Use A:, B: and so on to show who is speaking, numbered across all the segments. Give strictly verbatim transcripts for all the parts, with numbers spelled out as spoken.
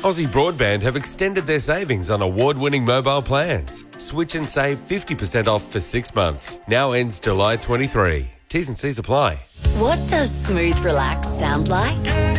A: Aussie Broadband have extended their savings on award-winning mobile plans. Switch and save fifty percent off for six months. Now ends July twenty-third. T's and C's apply.
B: What does smooth relax sound like?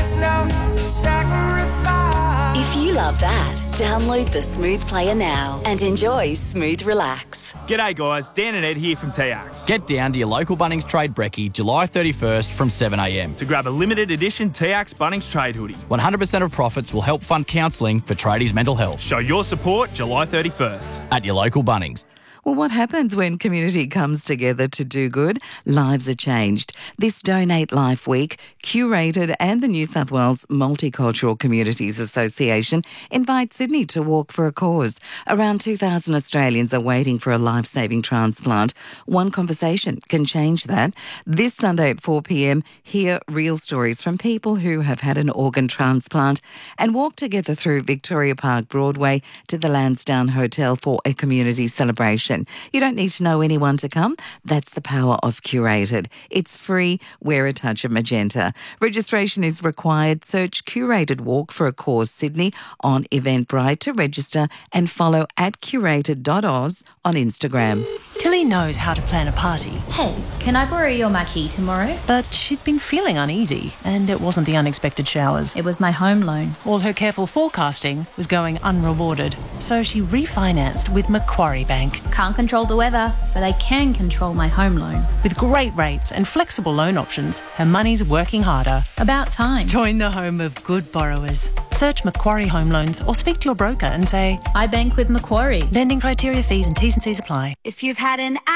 B: If you love that, download the Smooth Player now and enjoy Smooth Relax.
C: G'day guys, Dan and Ed here from T Axe.
D: Get down to your local Bunnings Trade Brekkie July thirty-first from seven a m
C: To grab a limited edition T Axe Bunnings Trade hoodie.
D: one hundred percent of profits will help fund counselling for tradies' mental health.
C: Show your support July thirty-first.
D: At your local Bunnings.
E: Well, what happens when community comes together to do good? Lives are changed. This Donate Life Week, Curated and the New South Wales Multicultural Communities Association invite Sydney to walk for a cause. Around two thousand Australians are waiting for a life-saving transplant. One conversation can change that. This Sunday at four p m, hear real stories from people who have had an organ transplant and walk together through Victoria Park Broadway to the Lansdowne Hotel for a community celebration. You don't need to know anyone to come. That's the power of Curated. It's free. Wear a touch of magenta. Registration is required. Search Curated Walk for a Cause Sydney on Eventbrite to register and follow at curated dot oz on Instagram.
F: Tilly knows how to plan a party.
G: Hey, can I borrow your marquee tomorrow?
F: But she'd been feeling uneasy, and it wasn't the unexpected showers.
G: It was my home loan.
F: All her careful forecasting was going unrewarded, so she refinanced with Macquarie Bank.
G: Can't control the weather, but I can control my home loan.
F: With great rates and flexible loan options, her money's working harder.
G: About time.
F: Join the home of good borrowers. Search Macquarie Home Loans or speak to your broker and say,
G: I bank with Macquarie.
F: lending criteria, fees and T's and C's apply.
H: If you've had an